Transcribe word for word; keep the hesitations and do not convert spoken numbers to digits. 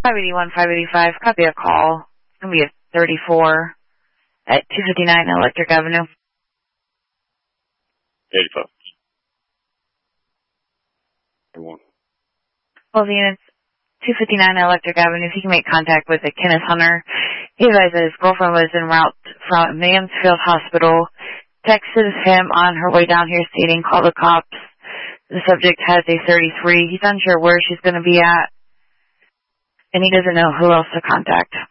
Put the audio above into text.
five eighty-one, five eighty-five, copy a call. It's going to be a thirty-four at two fifty-nine Electric Avenue. eighty-five. Everyone. Well, the unit's two fifty-nine Electric Avenue. If you can make contact with a Kenneth Hunter, he advised that his girlfriend was en route from Mansfield Hospital. Texted him on her way down here stating, call the cops. The subject has a thirty-three. He's unsure where she's going to be at, and he doesn't know who else to contact.